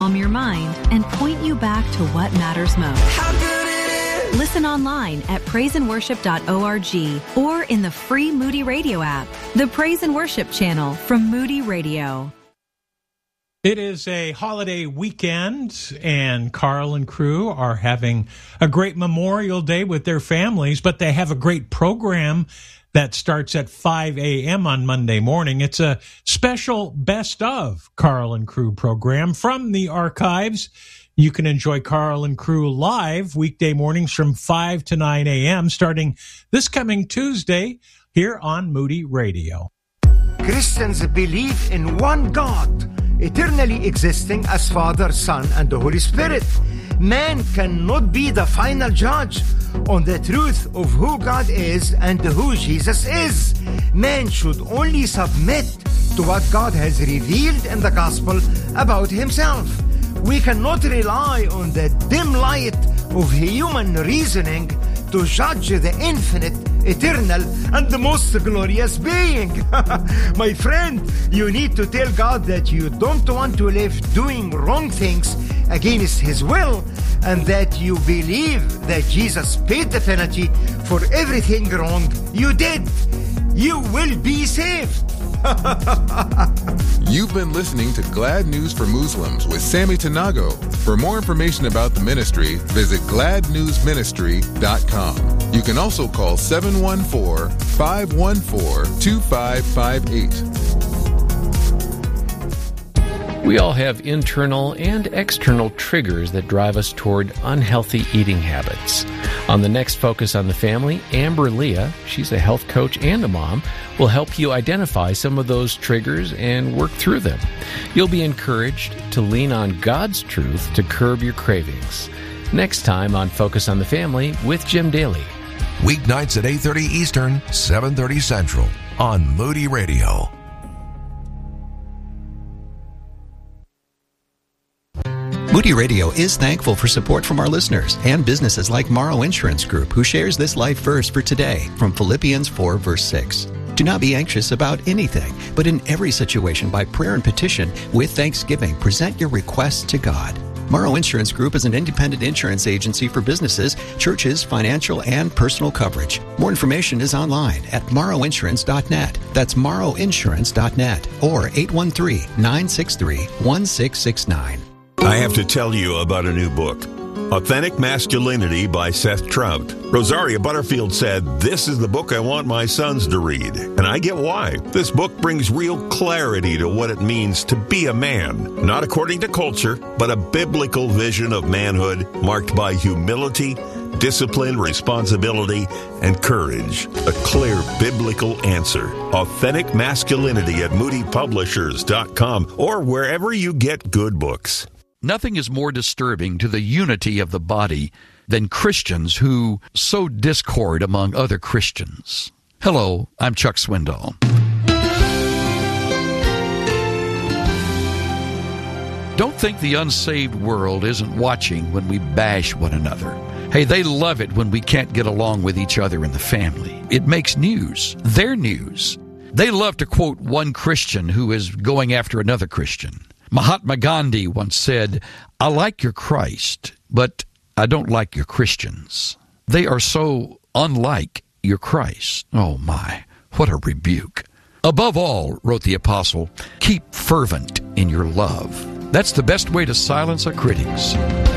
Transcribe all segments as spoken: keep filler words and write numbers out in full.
calm your mind and point you back to what matters most. How good it is. Listen online at praise and worship dot org or in the free Moody Radio app. The Praise and Worship channel from Moody Radio. It is a holiday weekend, and Carl and crew are having a great Memorial Day with their families, but they have a great program that starts at five a.m. on Monday morning. It's a special Best of Carl and Crew program from the archives. You can enjoy Carl and Crew live weekday mornings from five to nine a.m. starting this coming Tuesday here on Moody Radio. Christians believe in one God, eternally existing as Father, Son, and the Holy Spirit. Man cannot be the final judge on the truth of who God is and who Jesus is. Man should only submit to what God has revealed in the gospel about himself. We cannot rely on the dim light of human reasoning to judge the infinite, eternal, and the most glorious being. My friend, you need to tell God that you don't want to live doing wrong things against His will, and that you believe that Jesus paid the penalty for everything wrong you did. You will be saved. You've been listening to Glad News for Muslims with Sammy Tanago. For more information about the ministry, visit glad news ministry dot com. You can also call seven one four, five one four, two five five eight. We all have internal and external triggers that drive us toward unhealthy eating habits. On the next Focus on the Family, Amber Leah, she's a health coach and a mom, will help you identify some of those triggers and work through them. You'll be encouraged to lean on God's truth to curb your cravings. Next time on Focus on the Family with Jim Daly. Weeknights at eight thirty Eastern, seven thirty Central on Moody Radio. Moody Radio is thankful for support from our listeners and businesses like Morrow Insurance Group, who shares this life verse for today from Philippians four, verse six. Do not be anxious about anything, but in every situation, by prayer and petition, with thanksgiving, present your requests to God. Morrow Insurance Group is an independent insurance agency for businesses, churches, financial, and personal coverage. More information is online at morrow insurance dot net. That's morrow insurance dot net or eight one three, nine six three, one six six nine. I have to tell you about a new book, Authentic Masculinity by Seth Trout. Rosaria Butterfield said, "This is the book I want my sons to read." And I get why. This book brings real clarity to what it means to be a man, not according to culture, but a biblical vision of manhood marked by humility, discipline, responsibility, and courage. A clear biblical answer. Authentic Masculinity at moody publishers dot com or wherever you get good books. Nothing is more disturbing to the unity of the body than Christians who sow discord among other Christians. Hello, I'm Chuck Swindoll. Don't think the unsaved world isn't watching when we bash one another. Hey, they love it when we can't get along with each other in the family. It makes news. Their news. They love to quote one Christian who is going after another Christian. Mahatma Gandhi once said, "I like your Christ, but I don't like your Christians. They are so unlike your Christ." Oh my, what a rebuke. Above all, wrote the apostle, keep fervent in your love. That's the best way to silence our critics.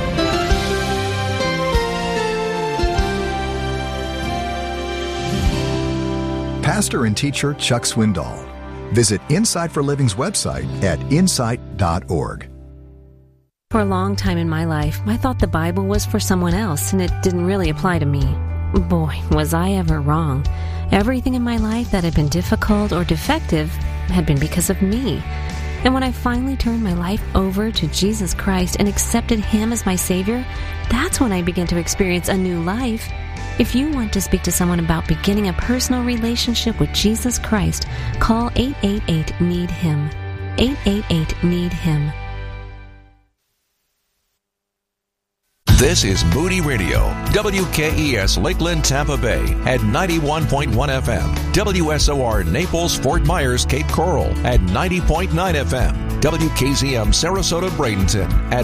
Pastor and teacher Chuck Swindoll. Visit Insight for Living's website at insight dot org. For a long time in my life, I thought the Bible was for someone else and it didn't really apply to me. Boy, was I ever wrong. Everything in my life that had been difficult or defective had been because of me. And when I finally turned my life over to Jesus Christ and accepted Him as my Savior, that's when I began to experience a new life. If you want to speak to someone about beginning a personal relationship with Jesus Christ, call eight eight eight, need him. eight eight eight, need him. This is Moody Radio, W K E S Lakeland, Tampa Bay at ninety-one point one F M, W S O R Naples, Fort Myers, Cape Coral at ninety point nine F M, W K Z M Sarasota Bradenton at